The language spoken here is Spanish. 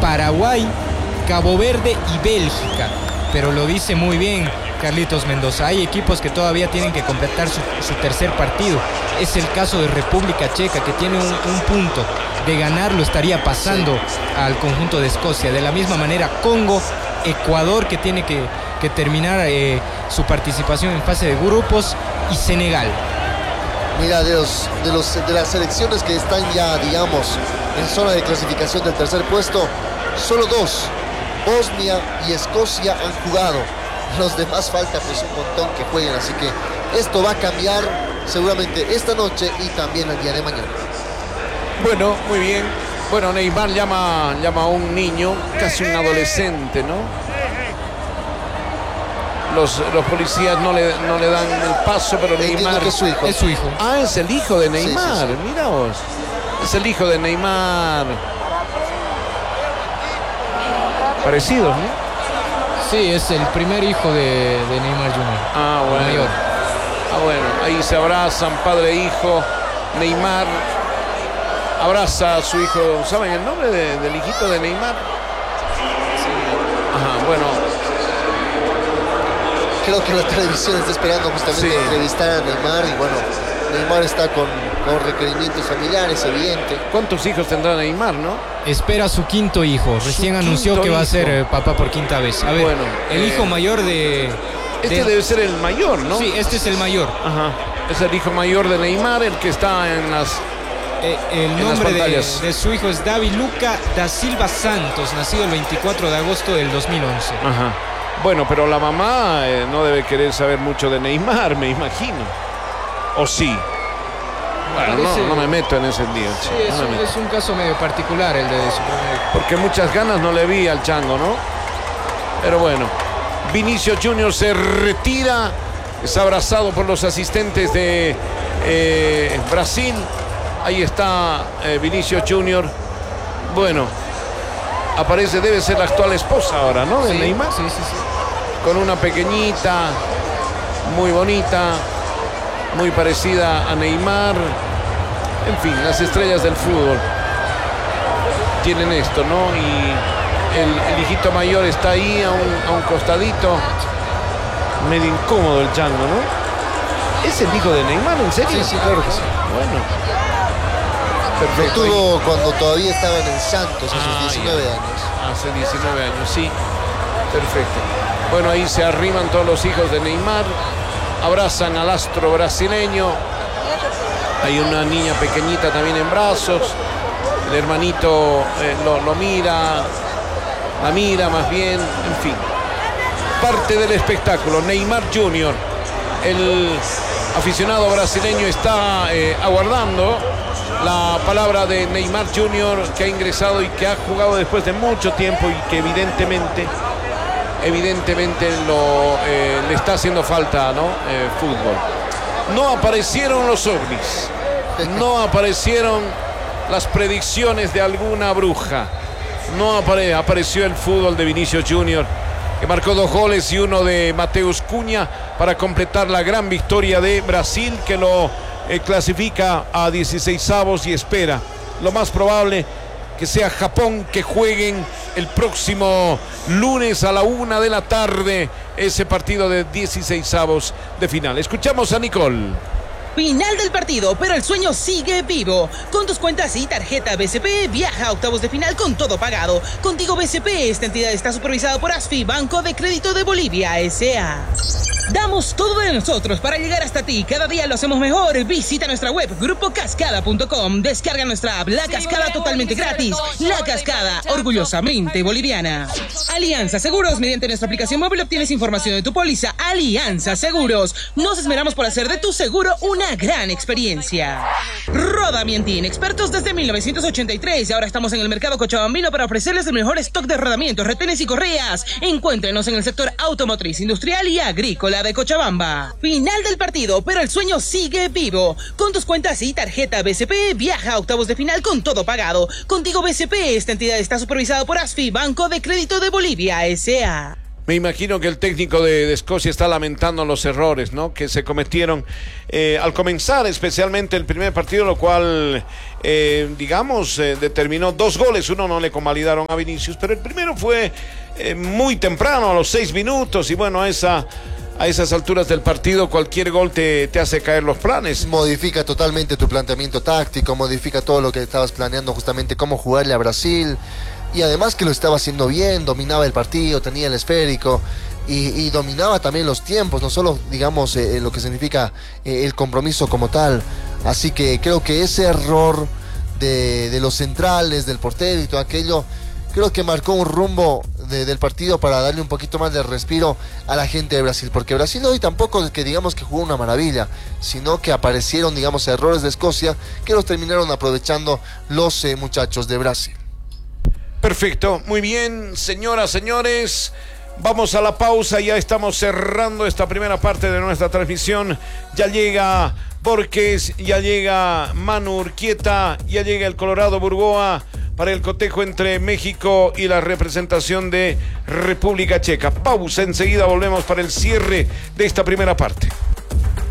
Paraguay, Cabo Verde y Bélgica. Pero lo dice muy bien Carlitos Mendoza, hay equipos que todavía tienen que completar su tercer partido. Es el caso de República Checa, que tiene un punto. De ganarlo estaría pasando al conjunto de Escocia. De la misma manera Congo, Ecuador, que tiene que terminar su participación en fase de grupos, y Senegal. Mira, de las selecciones que están ya, digamos, en zona de clasificación del tercer puesto, solo dos, Bosnia y Escocia, han jugado. Los demás falta pues un montón que jueguen, así que esto va a cambiar seguramente esta noche y también el día de mañana. Bueno, muy bien. Bueno, Neymar llama a un niño, casi un adolescente, ¿no? Los policías no le dan el paso, pero Neymar que es su hijo. Es su hijo. Ah, es el hijo de Neymar, sí. Mira vos. Es el hijo de Neymar. Parecidos, ¿no? Sí, es el primer hijo de Neymar Jr. Ah, bueno. Mayor. Ah, bueno. Ahí se abrazan, padre e hijo. Neymar abraza a su hijo. ¿Saben el nombre del hijito de Neymar? Sí. Ajá, bueno. Creo que la televisión está esperando justamente entrevistar a Neymar y bueno, Neymar está con requerimientos familiares, evidente. ¿Cuántos hijos tendrá Neymar, no? Espera su quinto hijo. Recién anunció que va a ser papá por quinta vez. A ver, bueno, el hijo mayor Este debe ser el mayor, ¿no? Sí, este es el mayor. Ajá. Es el hijo mayor de Neymar, el que está en las... El nombre de su hijo es David Luca da Silva Santos, nacido el 24 de agosto del 2011. Ajá. Bueno, pero la mamá no debe querer saber mucho de Neymar, me imagino. ¿O sí? Bueno, no me meto en ese lío. Sí, es un caso medio particular el de su primer hijo. Porque muchas ganas no le vi al chango, ¿no? Pero bueno, Vinicius Junior se retira, es abrazado por los asistentes de Brasil. Ahí está Vinicius Junior. Bueno, aparece, debe ser la actual esposa ahora, ¿no? De Neymar. Sí. Con una pequeñita, muy bonita, muy parecida a Neymar. En fin, las estrellas del fútbol tienen esto, ¿no? Y el hijito mayor está ahí a un costadito. Medio incómodo el chango, ¿no? ¿Es el hijo de Neymar, en serio? Sí, claro que sí. Bueno. Lo Perfecto. tuvo cuando todavía estaba en el Santos, a sus 19 años. Hace 19 años, sí. Perfecto. Bueno, ahí se arriman todos los hijos de Neymar. Abrazan al astro brasileño. Hay una niña pequeñita también en brazos. El hermanito lo mira. La mira más bien. En fin. Parte del espectáculo. Neymar Jr. El aficionado brasileño está aguardando la palabra de Neymar Jr., que ha ingresado y que ha jugado después de mucho tiempo y que evidentemente le está haciendo falta, ¿no? Fútbol. No aparecieron los ovnis, no aparecieron las predicciones de alguna bruja, no apareció el fútbol de Vinicius Junior, que marcó 2 goles y uno de Mateus Cunha para completar la gran victoria de Brasil, que lo clasifica a 16avos y espera lo más probable que sea Japón, que jueguen el próximo lunes a la 1 de la tarde ese partido de 16avos de final. Escuchamos a Nicole. Final del partido, pero el sueño sigue vivo. Con tus cuentas y tarjeta BCP, viaja a octavos de final con todo pagado. Contigo BCP, esta entidad está supervisada por ASFI, Banco de Crédito de Bolivia, S.A. Damos todo de nosotros para llegar hasta ti. Cada día lo hacemos mejor. Visita nuestra web, grupocascada.com. Descarga nuestra app, La Cascada, totalmente gratis. La Cascada, orgullosamente boliviana. Alianza Seguros, mediante nuestra aplicación móvil obtienes información de tu póliza. Alianza Seguros. Nos esmeramos por hacer de tu seguro una gran experiencia. Rodamientín, expertos desde 1983 y ahora estamos en el mercado cochabambino para ofrecerles el mejor stock de rodamientos, retenes y correas. Encuéntrenos en el sector automotriz, industrial y agrícola de Cochabamba. Final del partido, pero el sueño sigue vivo. Con tus cuentas y tarjeta BCP, viaja a octavos de final con todo pagado. Contigo BCP, esta entidad está supervisada por ASFI, Banco de Crédito de Bolivia, S.A. Me imagino que el técnico de Escocia está lamentando los errores, ¿no?, que se cometieron al comenzar, especialmente el primer partido, lo cual, determinó 2 goles. Uno no le convalidaron a Vinicius, pero el primero fue muy temprano, a los 6 minutos, y bueno, a esas alturas del partido cualquier gol te hace caer los planes. Modifica totalmente tu planteamiento táctico, modifica todo lo que estabas planeando, justamente cómo jugarle a Brasil. Y además que lo estaba haciendo bien, dominaba el partido, tenía el esférico y dominaba también los tiempos, no solo, digamos, lo que significa el compromiso como tal. Así que creo que ese error de los centrales, del portero y todo aquello, creo que marcó un rumbo del partido para darle un poquito más de respiro a la gente de Brasil, porque Brasil hoy tampoco es que digamos que jugó una maravilla, sino que aparecieron, digamos, errores de Escocia que los terminaron aprovechando los muchachos de Brasil. Perfecto, muy bien, señoras, señores, vamos a la pausa, ya estamos cerrando esta primera parte de nuestra transmisión. Ya llega Borges, ya llega Manu Urquieta, ya llega el Colorado Burgoa para el cotejo entre México y la representación de República Checa. Pausa, enseguida volvemos para el cierre de esta primera parte.